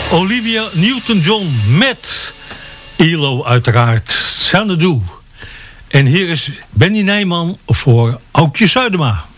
Olivia Newton-John met ELO uiteraard, Xanadu. En hier is Benny Nijman voor Aukje Zuidema.